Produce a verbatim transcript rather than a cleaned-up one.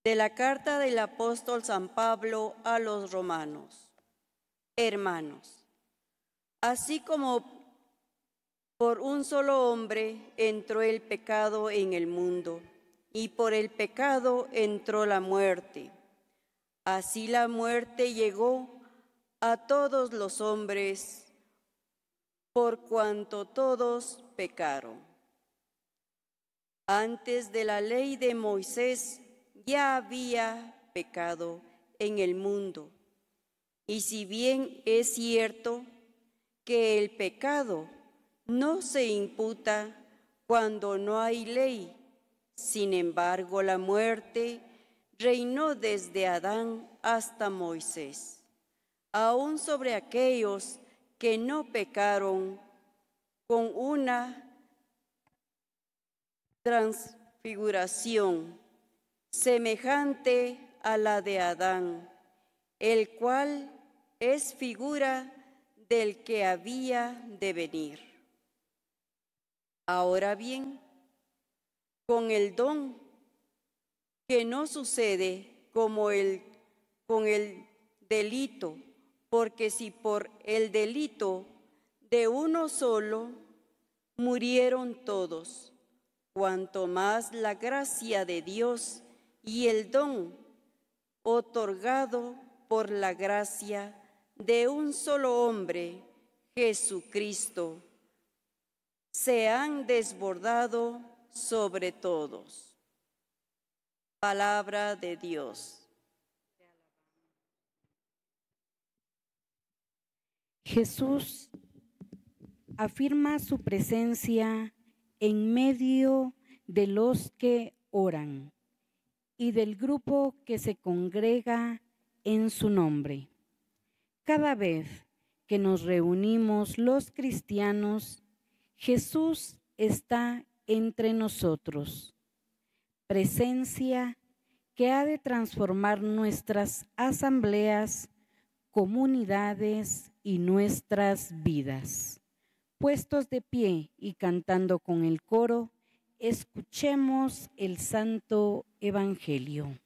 De la carta del apóstol San Pablo a los romanos. Hermanos, así como por un solo hombre entró el pecado en el mundo, y por el pecado entró la muerte, así la muerte llegó a todos los hombres, por cuanto todos pecaron. Antes de la ley de Moisés ya había pecado en el mundo. Y si bien es cierto que el pecado no se imputa cuando no hay ley, sin embargo la muerte reinó desde Adán hasta Moisés, aun sobre aquellos que no pecaron con una transfiguración semejante a la de Adán, el cual es figura del que había de venir. Ahora bien, con el don que no sucede como el, con el delito, porque si por el delito de uno solo murieron todos, cuanto más la gracia de Dios y el don otorgado por la gracia de un solo hombre, Jesucristo, se han desbordado sobre todos. Palabra de Dios. Jesús afirma su presencia en medio de los que oran y del grupo que se congrega en su nombre. Cada vez que nos reunimos los cristianos, Jesús está entre nosotros, presencia que ha de transformar nuestras asambleas, comunidades y nuestras vidas. Puestos de pie y cantando con el coro, escuchemos el Santo Evangelio.